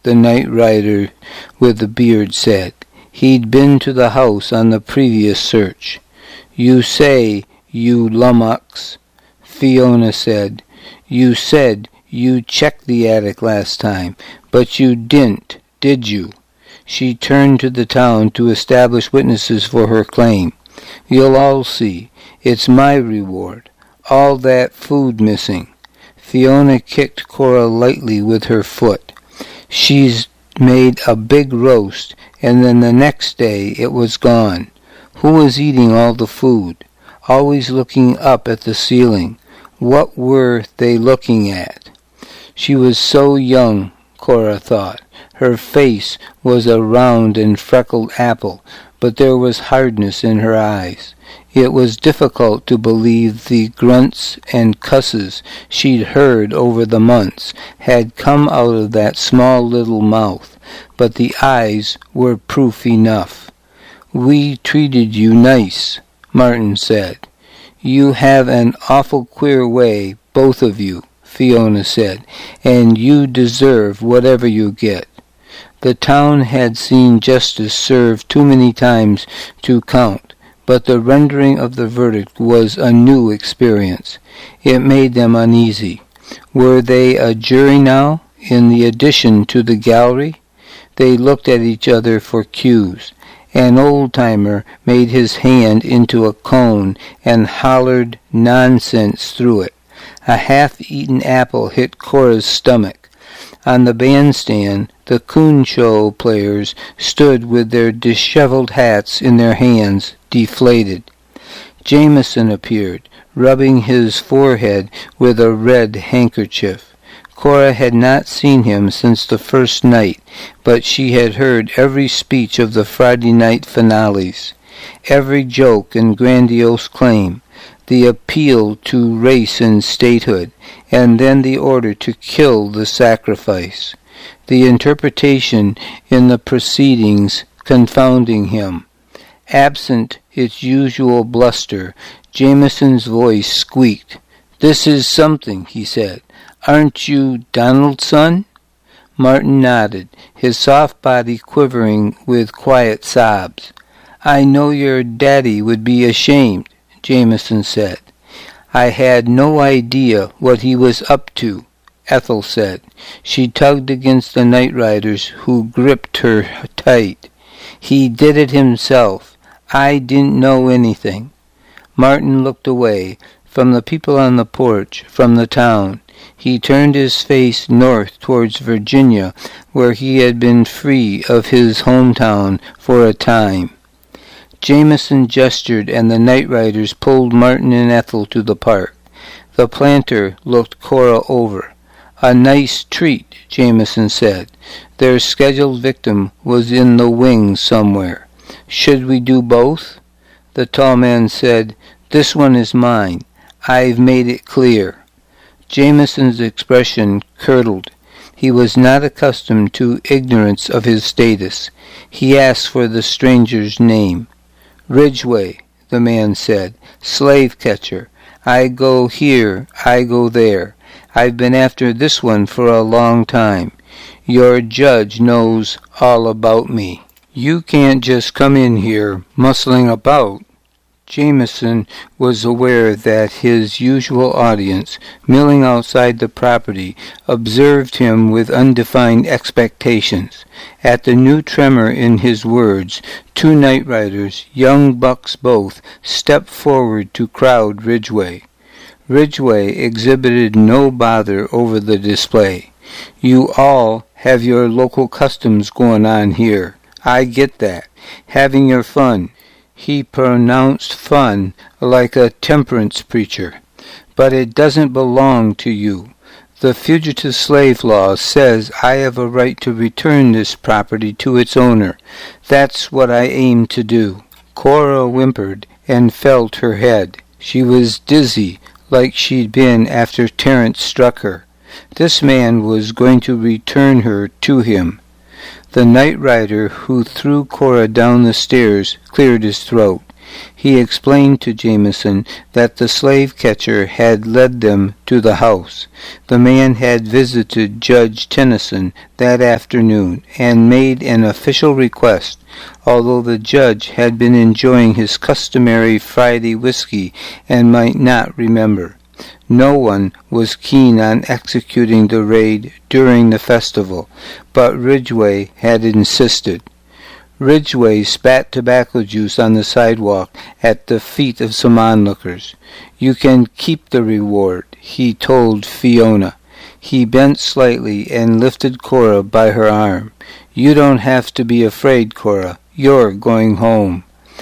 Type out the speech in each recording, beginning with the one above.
the night rider with the beard said. He'd been to the house on the previous search. You say, you lummox, Fiona said. You said you checked the attic last time, but you didn't, did you? She turned to the town to establish witnesses for her claim. You'll all see. It's my reward. All that food missing. Fiona kicked Cora lightly with her foot. She's made a big roast, and then the next day it was gone. Who was eating all the food? Always looking up at the ceiling. What were they looking at? She was so young, Cora thought. Her face was a round and freckled apple, but there was hardness in her eyes. It was difficult to believe the grunts and cusses she'd heard over the months had come out of that small little mouth, but the eyes were proof enough. We treated you nice, Martin said. You have an awful queer way, both of you, Fiona said, and you deserve whatever you get. The town had seen justice served too many times to count, but the rendering of the verdict was a new experience. It made them uneasy. Were they a jury now, in the addition to the gallery? They looked at each other for cues. An old-timer made his hand into a cone and hollered nonsense through it. A half-eaten apple hit Cora's stomach. On the bandstand, the coon show players stood with their disheveled hats in their hands, deflated. Jameson appeared, rubbing his forehead with a red handkerchief. Cora had not seen him since the first night, but she had heard every speech of the Friday night finales, every joke and grandiose claim, the appeal to race and statehood, and then the order to kill the sacrifice, the interpretation in the proceedings confounding him. Absent its usual bluster, Jameson's voice squeaked. "This is something," he said. "Aren't you Donald's son?" Martin nodded, his soft body quivering with quiet sobs. "I know your daddy would be ashamed," Jameson said. "I had no idea what he was up to," Ethel said. She tugged against the night riders who gripped her tight. "He did it himself. I didn't know anything." Martin looked away, from the people on the porch, from the town. He turned his face north towards Virginia, where he had been free of his hometown for a time. Jameson gestured, and the night riders pulled Martin and Ethel to the park. The planter looked Cora over. "A nice treat," Jameson said. Their scheduled victim was in the wings somewhere. "Should we do both?" The tall man said, "This one is mine. I've made it clear." Jameson's expression curdled. He was not accustomed to ignorance of his status. He asked for the stranger's name. "Ridgway," the man said. "Slave catcher. I go here, I go there. I've been after this one for a long time. Your judge knows all about me. You can't just come in here muscling about." Jameson was aware that his usual audience, milling outside the property, observed him with undefined expectations. At the new tremor in his words, two night riders, young bucks both, stepped forward to crowd Ridgway. Ridgway exhibited no bother over the display. "You all have your local customs going on here. I get that. Having your fun." He pronounced fun like a temperance preacher. "But it doesn't belong to you. The fugitive slave law says I have a right to return this property to its owner. That's what I aim to do." Cora whimpered and felt her head. She was dizzy, like she'd been after Terence struck her. This man was going to return her to him. The night rider who threw Cora down the stairs cleared his throat. He explained to Jameson that the slave-catcher had led them to the house. The man had visited Judge Tennyson that afternoon and made an official request, although the judge had been enjoying his customary Friday whiskey and might not remember. No one was keen on executing the raid during the festival, but Ridgway had insisted. Ridgway spat tobacco juice on the sidewalk at the feet of some onlookers. "You can keep the reward," he told Fiona. He bent slightly and lifted Cora by her arm. "You don't have to be afraid, Cora. You're going home."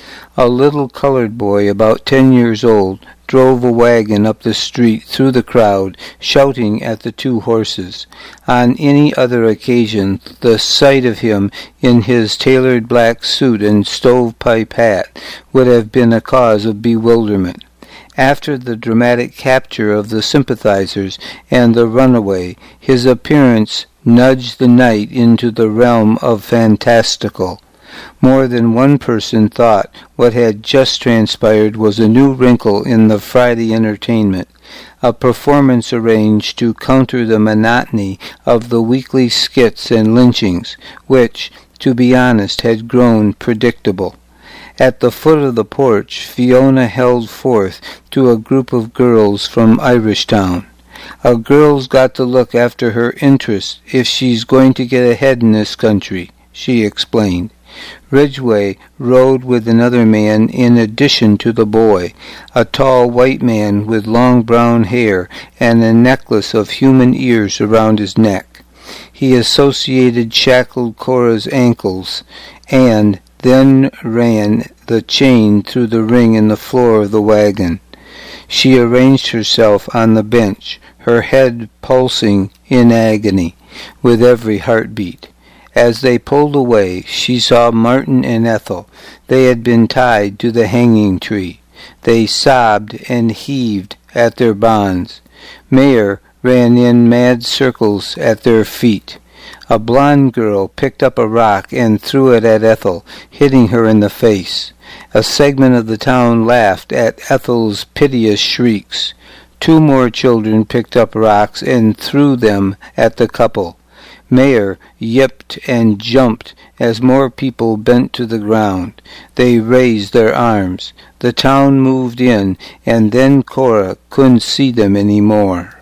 A little colored boy about 10 years old drove a wagon up the street through the crowd, shouting at the two horses. On any other occasion, the sight of him in his tailored black suit and stovepipe hat would have been a cause of bewilderment. After the dramatic capture of the sympathizers and the runaway, his appearance nudged the night into the realm of fantastical. More than one person thought what had just transpired was a new wrinkle in the Friday entertainment, a performance arranged to counter the monotony of the weekly skits and lynchings, which, to be honest, had grown predictable. At the foot of the porch, Fiona held forth to a group of girls from Irishtown. "A girl's got to look after her interests if she's going to get ahead in this country," she explained. Ridgway rode with another man in addition to the boy, a tall white man with long brown hair and a necklace of human ears around his neck. He associated shackled Cora's ankles and then ran the chain through the ring in the floor of the wagon. She arranged herself on the bench, her head pulsing in agony with every heartbeat. As they pulled away, she saw Martin and Ethel. They had been tied to the hanging tree. They sobbed and heaved at their bonds. Mayer ran in mad circles at their feet. A blonde girl picked up a rock and threw it at Ethel, hitting her in the face. A segment of the town laughed at Ethel's piteous shrieks. 2 more children picked up rocks and threw them at the couple. Mayer yipped and jumped as more people bent to the ground. They raised their arms. The town moved in, and then Cora couldn't see them any more.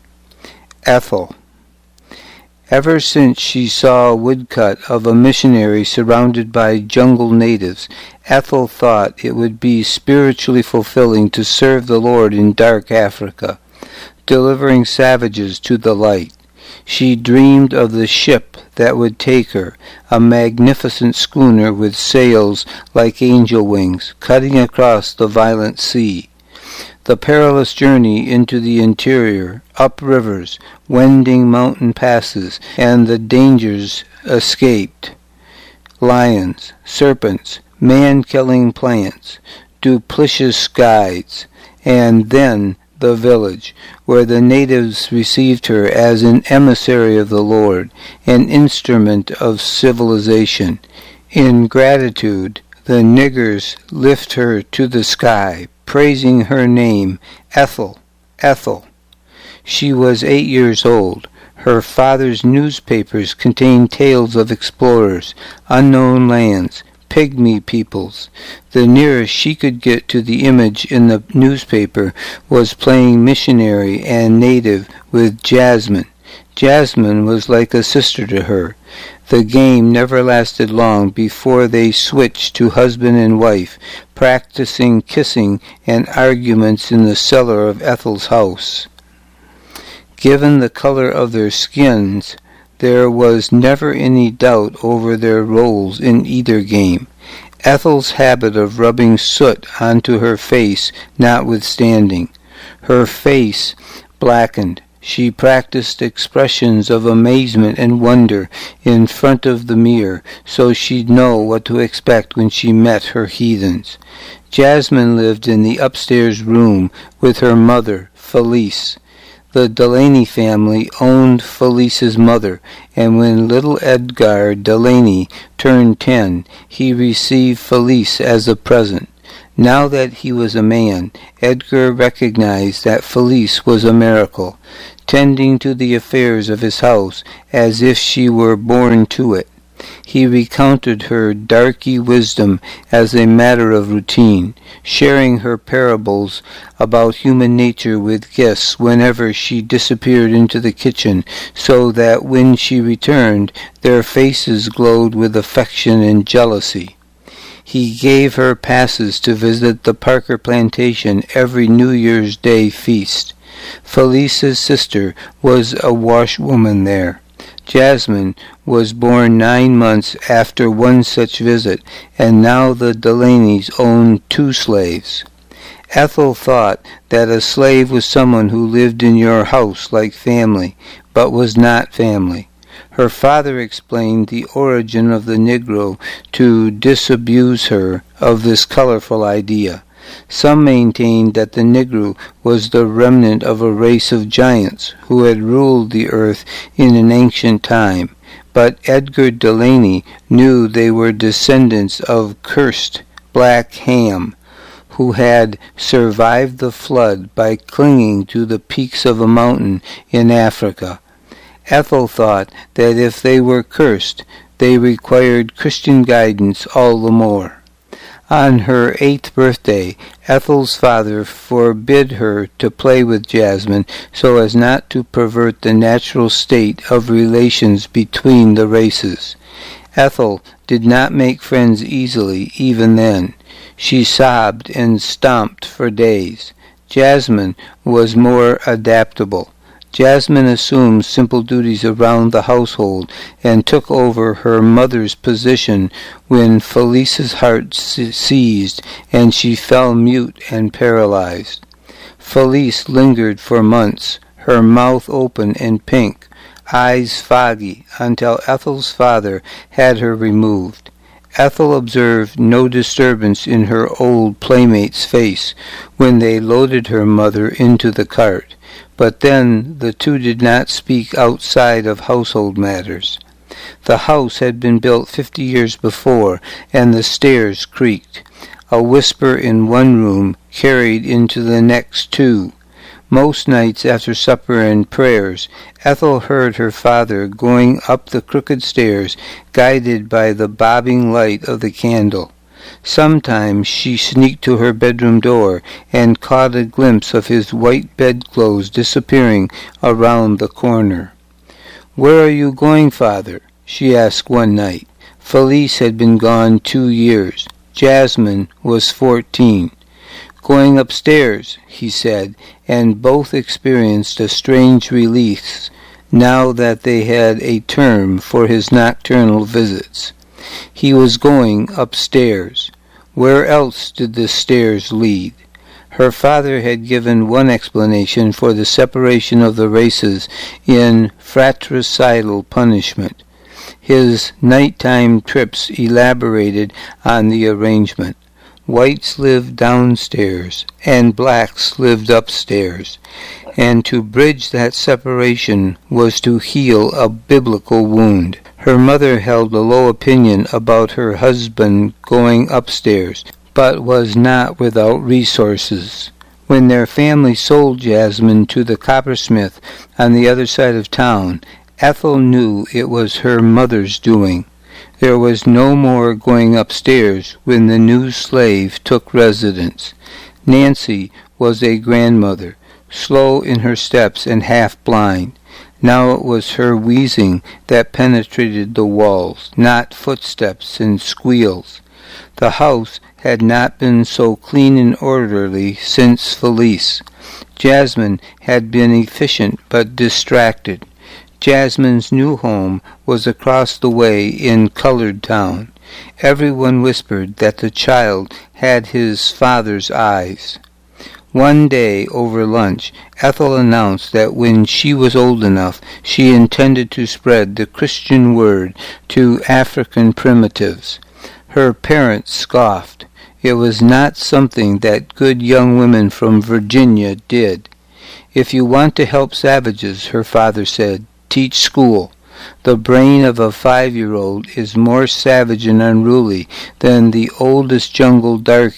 Ethel. Ever since she saw a woodcut of a missionary surrounded by jungle natives, Ethel thought it would be spiritually fulfilling to serve the Lord in dark Africa, delivering savages to the light. She dreamed of the ship that would take her, a magnificent schooner with sails like angel wings, cutting across the violent sea. The perilous journey into the interior, up rivers, wending mountain passes, and the dangers escaped. Lions, serpents, man-killing plants, duplicitous guides, and then the village, where the natives received her as an emissary of the Lord, an instrument of civilization. In gratitude, the niggers lift her to the sky, praising her name, Ethel, Ethel. She was 8 years old. Her father's newspapers contained tales of explorers, unknown lands, pygmy peoples. The nearest she could get to the image in the newspaper was playing missionary and native with Jasmine. Jasmine was like a sister to her. The game never lasted long before they switched to husband and wife, practicing kissing and arguments in the cellar of Ethel's house. Given the color of their skins, there was never any doubt over their roles in either game, Ethel's habit of rubbing soot onto her face notwithstanding. Her face blackened. She practiced expressions of amazement and wonder in front of the mirror so she'd know what to expect when she met her heathens. Jasmine lived in the upstairs room with her mother, Felice. The Delaney family owned Felice's mother, and when little Edgar Delaney turned 10, he received Felice as a present. Now that he was a man, Edgar recognized that Felice was a miracle, tending to the affairs of his house as if she were born to it. He recounted her darky wisdom as a matter of routine, sharing her parables about human nature with guests whenever she disappeared into the kitchen, so that when she returned, their faces glowed with affection and jealousy. He gave her passes to visit the Parker plantation every New Year's Day feast. Felice's sister was a washwoman there. Jasmine was born 9 months after one such visit, and now the Delaneys owned 2 slaves. Ethel thought that a slave was someone who lived in your house like family, but was not family. Her father explained the origin of the Negro to disabuse her of this colorful idea. Some maintained that the Negro was the remnant of a race of giants who had ruled the earth in an ancient time, but Edgar Delaney knew they were descendants of cursed Black Ham, who had survived the flood by clinging to the peaks of a mountain in Africa. Ethel thought that if they were cursed, they required Christian guidance all the more. On her 8th birthday, Ethel's father forbid her to play with Jasmine so as not to pervert the natural state of relations between the races. Ethel did not make friends easily even then. She sobbed and stomped for days. Jasmine was more adaptable. Jasmine assumed simple duties around the household and took over her mother's position when Felice's heart seized and she fell mute and paralyzed. Felice lingered for months, her mouth open and pink, eyes foggy, until Ethel's father had her removed. Ethel observed no disturbance in her old playmate's face when they loaded her mother into the cart. But then the two did not speak outside of household matters. The house had been built 50 years before, and the stairs creaked. A whisper in one room carried into the next 2. Most nights after supper and prayers, Ethel heard her father going up the crooked stairs, guided by the bobbing light of the candle. Sometimes she sneaked to her bedroom door and caught a glimpse of his white bedclothes disappearing around the corner. "Where are you going, Father?" she asked one night. Felice had been gone 2 years. Jasmine was 14. "Going upstairs," he said, and both experienced a strange relief now that they had a term for his nocturnal visits. He was going upstairs. Where else did the stairs lead? Her father had given one explanation for the separation of the races in fratricidal punishment. His nighttime trips elaborated on the arrangement. Whites lived downstairs, and blacks lived upstairs, and to bridge that separation was to heal a biblical wound. Her mother held a low opinion about her husband going upstairs, but was not without resources. When their family sold Jasmine to the coppersmith on the other side of town, Ethel knew it was her mother's doing. There was no more going upstairs when the new slave took residence. Nancy was a grandmother, slow in her steps and half blind. Now it was her wheezing that penetrated the walls, not footsteps and squeals. The house had not been so clean and orderly since Felice. Jasmine had been efficient but distracted. Jasmine's new home was across the way in Colored Town. Everyone whispered that the child had his father's eyes. One day, over lunch, Ethel announced that when she was old enough, she intended to spread the Christian word to African primitives. Her parents scoffed. It was not something that good young women from Virginia did. "If you want to help savages," her father said, "teach school. The brain of a 5-year-old is more savage and unruly than the oldest jungle darky.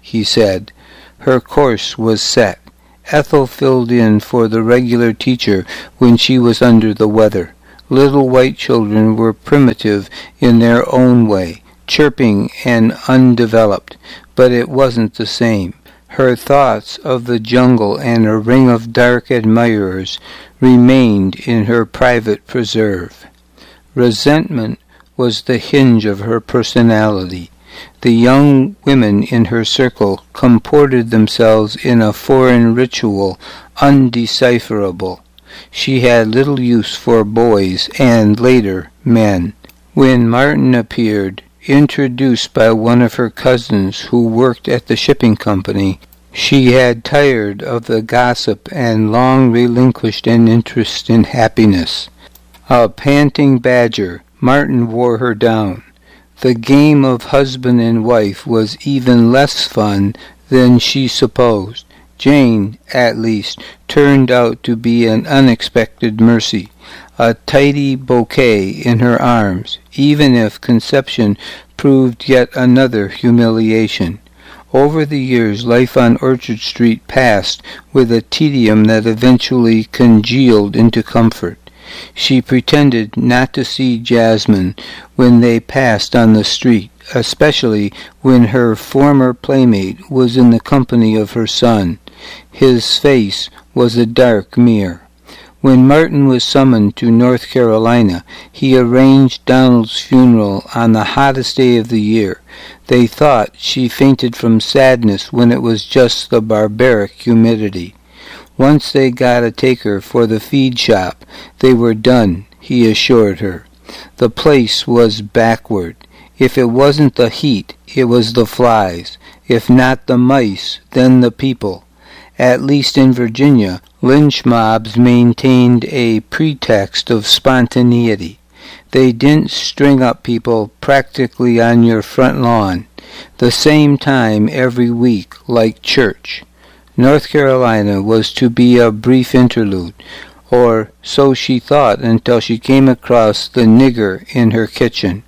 he said. Her course was set. Ethel filled in for the regular teacher when she was under the weather. Little white children were primitive in their own way, chirping and undeveloped, but it wasn't the same. Her thoughts of the jungle and a ring of dark admirers remained in her private preserve. Resentment was the hinge of her personality. The young women in her circle comported themselves in a foreign ritual undecipherable. She had little use for boys and, later, men. When Martin appeared, introduced by one of her cousins who worked at the shipping company, she had tired of the gossip and long relinquished an interest in happiness. A panting badger, Martin wore her down. The game of husband and wife was even less fun than she supposed. Jane, at least, turned out to be an unexpected mercy, a tidy bouquet in her arms, even if conception proved yet another humiliation. Over the years, life on Orchard Street passed with a tedium that eventually congealed into comfort. She pretended not to see Jasmine when they passed on the street, especially when her former playmate was in the company of her son. His face was a dark mirror. When Martin was summoned to North Carolina, he arranged Donald's funeral on the hottest day of the year. They thought she fainted from sadness when it was just the barbaric humidity. Once they got a taker for the feed shop, they were done, he assured her. The place was backward. If it wasn't the heat, it was the flies. If not the mice, then the people. At least in Virginia, lynch mobs maintained a pretext of spontaneity. They didn't string up people practically on your front lawn, the same time every week, like church. North Carolina was to be a brief interlude, or so she thought until she came across the nigger in her kitchen.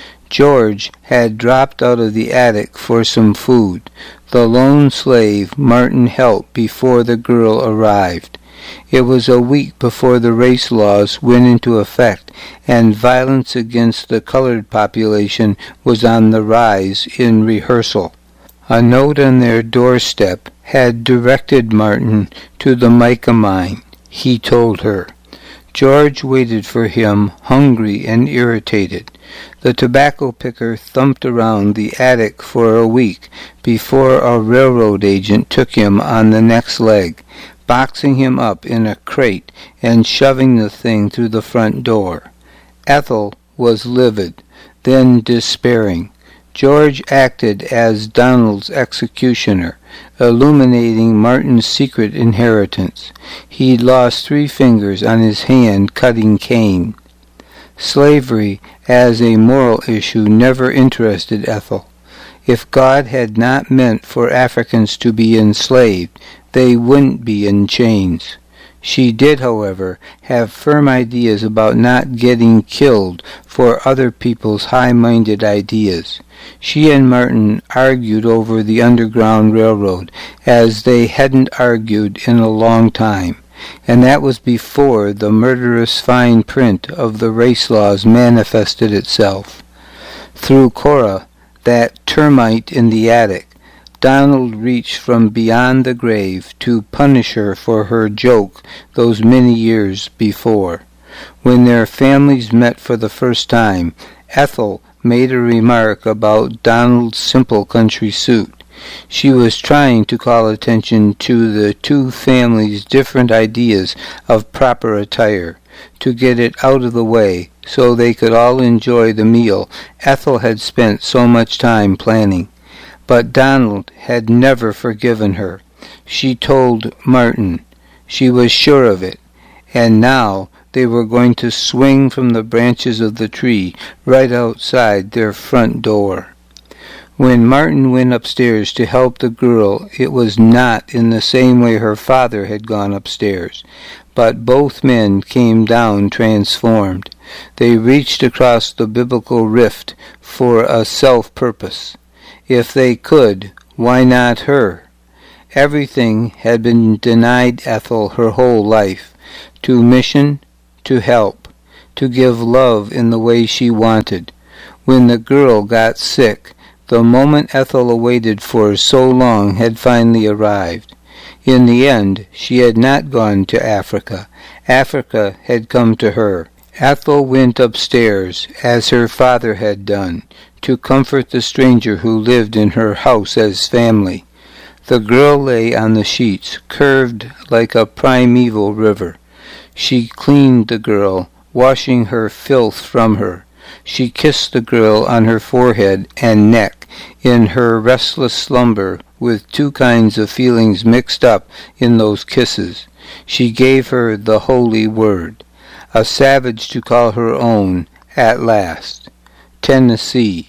George had dropped out of the attic for some food. The lone slave Martin helped before the girl arrived. It was a week before the race laws went into effect, and violence against the colored population was on the rise in rehearsal. A note on their doorstep had directed Martin to the mica mine, he told her. George waited for him, hungry and irritated. The tobacco picker thumped around the attic for a week before a railroad agent took him on the next leg, boxing him up in a crate and shoving the thing through the front door. Ethel was livid, then despairing. George acted as Donald's executioner, illuminating Martin's secret inheritance. He'd lost 3 fingers on his hand cutting cane. Slavery as a moral issue never interested Ethel. If God had not meant for Africans to be enslaved, they wouldn't be in chains. She did, however, have firm ideas about not getting killed for other people's high-minded ideas. She and Martin argued over the Underground Railroad as they hadn't argued in a long time, and that was before the murderous fine print of the race laws manifested itself. Through Cora, that termite in the attic, Donald reached from beyond the grave to punish her for her joke those many years before. When their families met for the first time, Ethel made a remark about Donald's simple country suit. She was trying to call attention to the 2 families' different ideas of proper attire, to get it out of the way so they could all enjoy the meal Ethel had spent so much time planning. But Donald had never forgiven her. She told Martin. She was sure of it. And now they were going to swing from the branches of the tree right outside their front door. When Martin went upstairs to help the girl, it was not in the same way her father had gone upstairs. But both men came down transformed. They reached across the biblical rift for a self-purpose. If they could, Why not her? Everything had been denied Ethel her whole life. To mission, to help, to give love in the way she wanted. When the girl got sick, the moment Ethel awaited for so long had finally arrived. In the end, she had not gone to Africa. Africa had come to her. Ethel went upstairs, as her father had done, to comfort the stranger who lived in her house as family. The girl lay on the sheets, curved like a primeval river. She cleaned the girl, washing her filth from her. She kissed the girl on her forehead and neck, in her restless slumber, with two kinds of feelings mixed up in those kisses. She gave her the holy word, a savage to call her own, at last. Tennessee.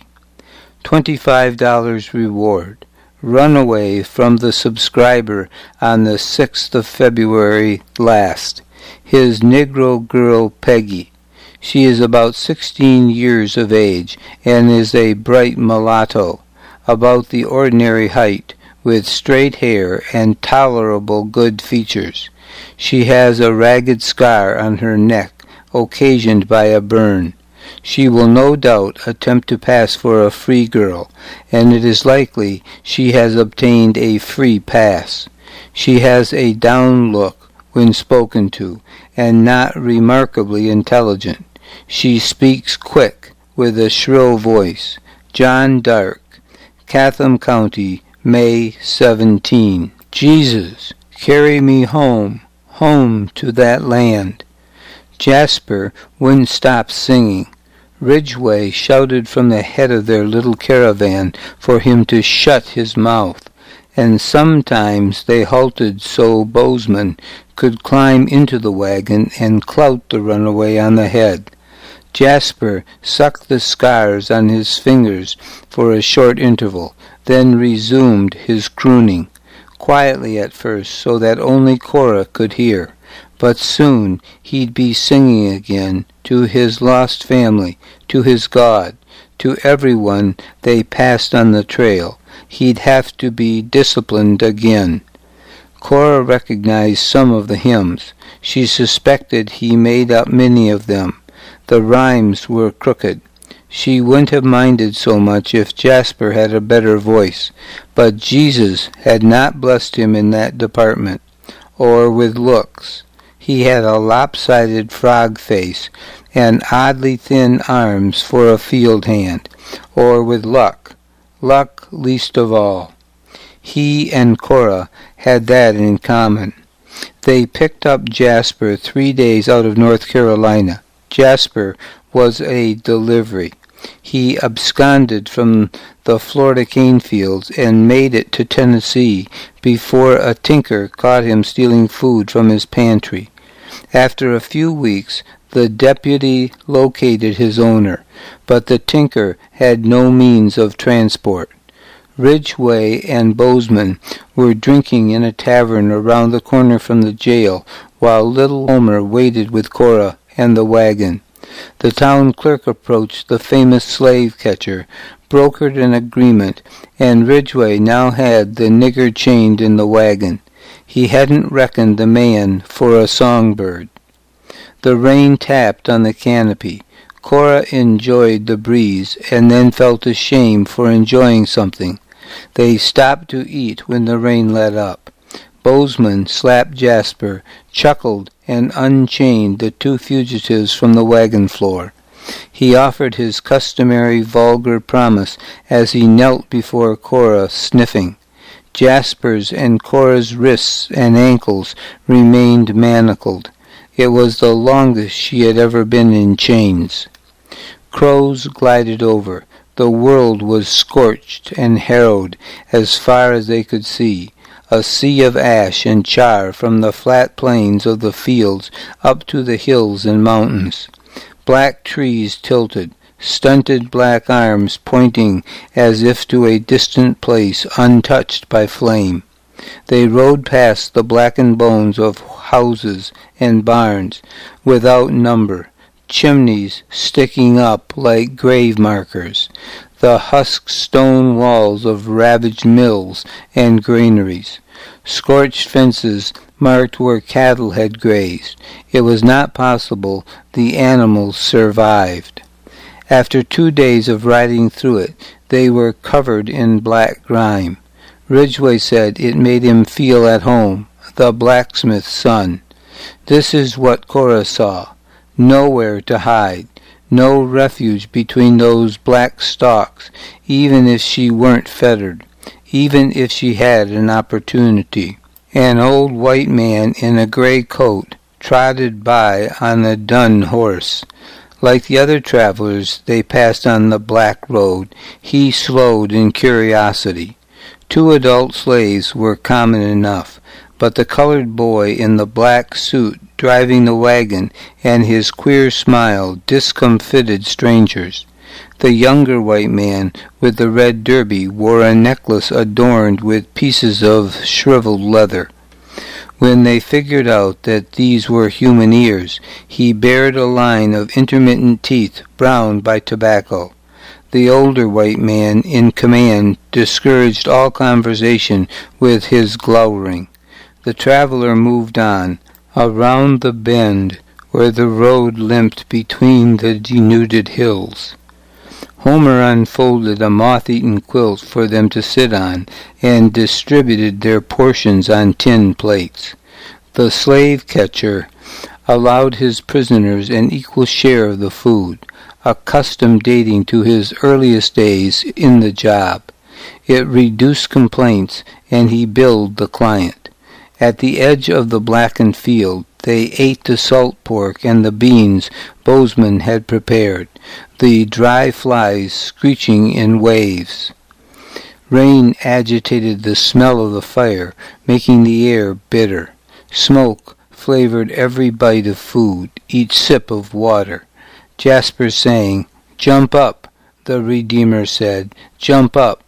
$25 reward. Runaway from the subscriber on the 6th of February last. His Negro girl Peggy. She is about 16 years of age, and is a bright mulatto, about the ordinary height, with straight hair and tolerable good features. She has a ragged scar on her neck, occasioned by a burn. She will no doubt attempt to pass for a free girl, and it is likely she has obtained a free pass. She has a down look when spoken to, and not remarkably intelligent. She speaks quick, with a shrill voice. John Dark, Chatham County, May 17. Jesus, carry me home, home to that land. Jasper wouldn't stop singing. Ridgway shouted from the head of their little caravan for him to shut his mouth, and sometimes they halted so Bozeman could climb into the wagon and clout the runaway on the head. Jasper sucked the scars on his fingers for a short interval, then resumed his crooning, quietly at first so that only Cora could hear. But soon he'd be singing again, to his lost family, to his God, to everyone they passed on the trail. He'd have to be disciplined again. Cora recognized some of the hymns. She suspected he made up many of them. The rhymes were crooked. She wouldn't have minded so much if Jasper had a better voice, but Jesus had not blessed him in that department, or with looks. He had a lopsided frog face, and oddly thin arms for a field hand, or with luck least of all. He and Cora had that in common. They picked up Jasper 3 days out of North Carolina. Jasper was a delivery. He absconded from the Florida cane fields and made it to Tennessee before a tinker caught him stealing food from his pantry. After a few weeks, the deputy located his owner, but the tinker had no means of transport. Ridgway and Bozeman were drinking in a tavern around the corner from the jail, while little Homer waited with Cora and the wagon. The town clerk approached the famous slave catcher, brokered an agreement, and Ridgway now had the nigger chained in the wagon. He hadn't reckoned the man for a songbird. The rain tapped on the canopy. Cora enjoyed the breeze, and then felt ashamed for enjoying something. They stopped to eat when the rain let up. Bozeman slapped Jasper, chuckled, and unchained the two fugitives from the wagon floor. He offered his customary vulgar promise as he knelt before Cora, sniffing. Jasper's and Cora's wrists and ankles remained manacled. It was the longest she had ever been in chains. Crows glided over. The world was scorched and harrowed as far as they could see. A sea of ash and char from the flat plains of the fields up to the hills and mountains. Black trees tilted, stunted black arms pointing as if to a distant place untouched by flame. They rode past the blackened bones of houses and barns without number, chimneys sticking up like grave markers. the husked stone walls of ravaged mills and granaries. Scorched fences marked where cattle had grazed. It was not possible the animals survived. After 2 days of riding through it, they were covered in black grime. Ridgway said it made him feel at home, the blacksmith's son. This is what Cora saw. Nowhere to hide. No refuge between those black stalks, even if she weren't fettered, even if she had an opportunity. An old white man in a gray coat trotted by on a dun horse. Like the other travelers they passed on the black road, he slowed in curiosity. 2 adult slaves were common enough, but the colored boy in the black suit driving the wagon and his queer smile discomfited strangers. The younger white man with the red derby wore a necklace adorned with pieces of shriveled leather. When they figured out that these were human ears, he bared a line of intermittent teeth browned by tobacco. The older white man in command discouraged all conversation with his glowering. The traveler moved on, around the bend where the road limped between the denuded hills. Homer unfolded a moth-eaten quilt for them to sit on and distributed their portions on tin plates. The slave-catcher allowed his prisoners an equal share of the food, a custom dating to his earliest days in the job. It reduced complaints, and he billed the client. At the edge of the blackened field, they ate the salt pork and the beans Bozeman had prepared, the dry flies screeching in waves. Rain agitated the smell of the fire, making the air bitter. Smoke flavored every bite of food, each sip of water. Jasper sang, "Jump up," the Redeemer said. "Jump up,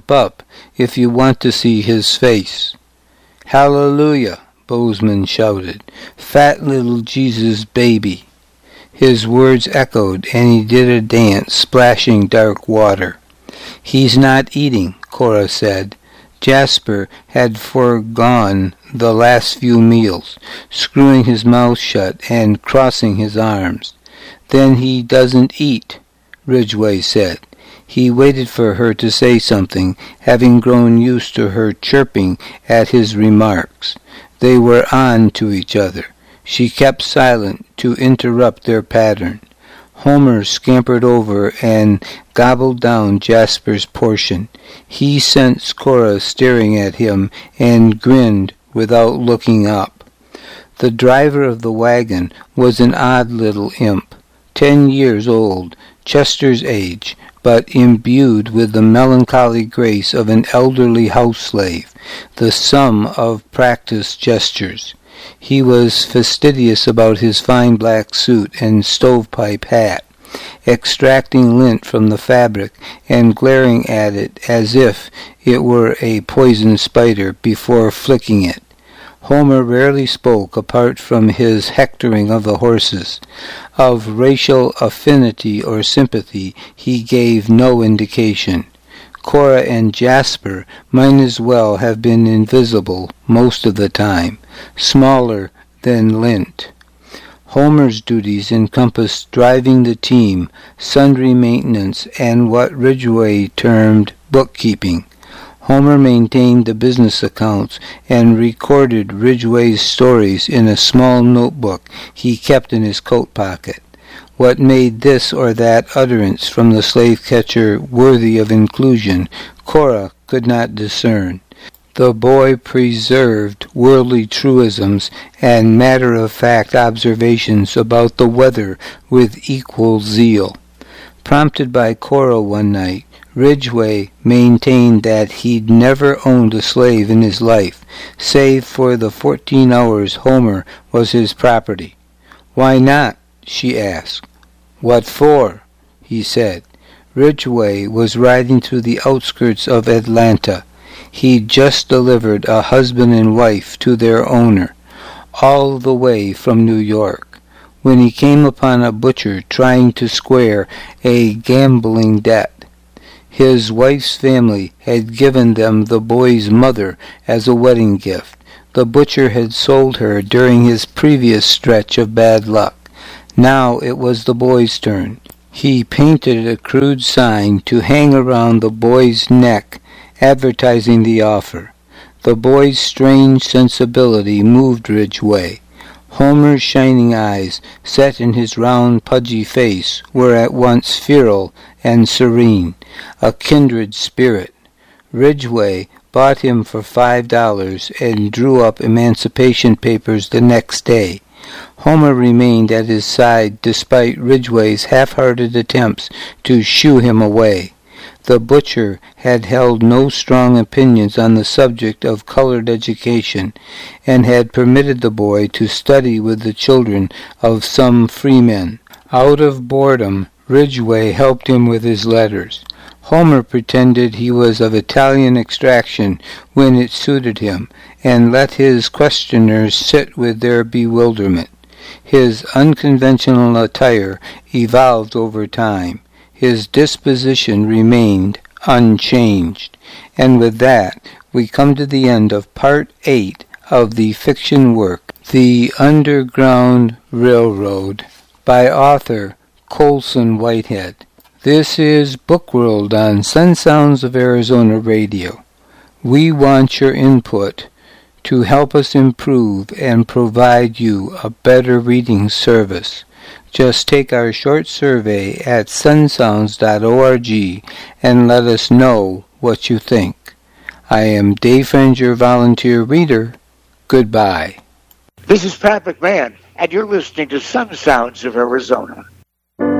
if you want to see his face." "Hallelujah," Bozeman shouted. "Fat little Jesus baby." His words echoed, and he did a dance, splashing dark water. "He's not eating," Cora said. Jasper had foregone the last few meals, screwing his mouth shut and crossing his arms. "Then he doesn't eat," Ridgway said. He waited for her to say something, having grown used to her chirping at his remarks. They were on to each other. She kept silent to interrupt their pattern. Homer scampered over and gobbled down Jasper's portion. He sensed Cora staring at him and grinned without looking up. The driver of the wagon was an odd little imp, 10 years old, Chester's age, but imbued with the melancholy grace of an elderly house slave, the sum of practiced gestures. He was fastidious about his fine black suit and stovepipe hat, extracting lint from the fabric and glaring at it as if it were a poison spider before flicking it. Homer rarely spoke apart from his hectoring of the horses. Of racial affinity or sympathy he gave no indication. Cora and Jasper might as well have been invisible most of the time, smaller than lint. Homer's duties encompassed driving the team, sundry maintenance, and what Ridgway termed bookkeeping. Homer maintained the business accounts and recorded Ridgway's stories in a small notebook he kept in his coat pocket. What made this or that utterance from the slave-catcher worthy of inclusion, Cora could not discern. The boy preserved worldly truisms and matter-of-fact observations about the weather with equal zeal. Prompted by Cora one night, Ridgway maintained that he'd never owned a slave in his life, save for the 14 hours Homer was his property. "Why not?" she asked. "What for?" he said. Ridgway was riding through the outskirts of Atlanta. He'd just delivered a husband and wife to their owner, all the way from New York, when he came upon a butcher trying to square a gambling debt. His wife's family had given them the boy's mother as a wedding gift. The butcher had sold her during his previous stretch of bad luck. Now it was the boy's turn. He painted a crude sign to hang around the boy's neck, advertising the offer. The boy's strange sensibility moved Ridgway. Homer's shining eyes, set in his round, pudgy face, were at once feral and serene, a kindred spirit. Ridgway bought him for $5 and drew up emancipation papers the next day. Homer remained at his side despite Ridgway's half-hearted attempts to shoo him away. The butcher had held no strong opinions on the subject of colored education, and had permitted the boy to study with the children of some freemen. Out of boredom, Ridgway helped him with his letters. Homer pretended he was of Italian extraction when it suited him, and let his questioners sit with their bewilderment. His unconventional attire evolved over time. His disposition remained unchanged. And with that, we come to the end of Part 8 of the fiction work, The Underground Railroad, by author Colson Whitehead. This is Bookworld on Sun Sounds of Arizona Radio. We want your input to help us improve and provide you a better reading service. Just take our short survey at sunsounds.org and let us know what you think. I am Dave Friend, your volunteer reader. Goodbye. This is Pat McMahon, and you're listening to Sun Sounds of Arizona.